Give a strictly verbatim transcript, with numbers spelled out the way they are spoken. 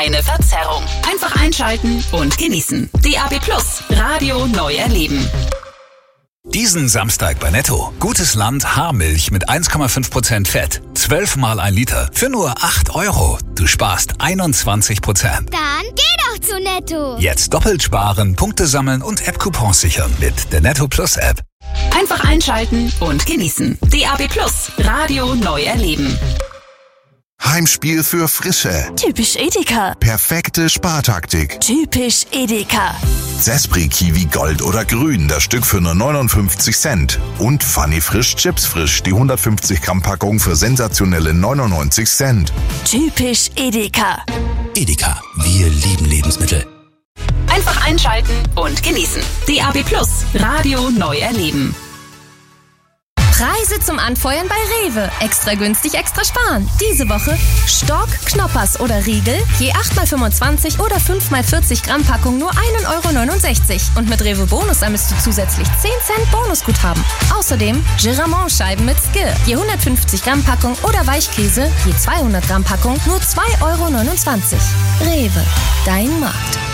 Eine Verzerrung. Einfach einschalten und genießen. D A B Plus, Radio neu erleben. Diesen Samstag bei Netto. Gutes Land Haarmilch mit eins Komma fünf Prozent Fett. zwölf mal ein Liter für nur acht Euro. Du sparst einundzwanzig Prozent. Dann geh doch zu Netto. Jetzt doppelt sparen, Punkte sammeln und App-Coupons sichern mit der Netto Plus App. Einfach einschalten und genießen. D A B Plus, Radio neu erleben. Heimspiel für Frische. Typisch Edeka. Perfekte Spartaktik. Typisch Edeka. Zespri Kiwi Gold oder Grün, das Stück für nur neunundfünfzig Cent. Und Funny Frisch Chips Frisch, die hundertfünfzig Gramm Packung für sensationelle neunundneunzig Cent. Typisch Edeka. Edeka, wir lieben Lebensmittel. Einfach einschalten und genießen. D A B Plus, Radio neu erleben. Preise zum Anfeuern bei Rewe. Extra günstig, extra sparen. Diese Woche Stork, Knoppers oder Riegel, je acht mal fünfundzwanzig oder fünf mal vierzig Gramm Packung nur ein Euro neunundsechzig. Und mit Rewe Bonus ermisst du zusätzlich zehn Cent Bonusguthaben. Außerdem Giramont-Scheiben mit Skir, je hundertfünfzig Gramm Packung oder Weichkäse, je zweihundert Gramm Packung nur zwei Euro neunundzwanzig. Rewe, dein Markt.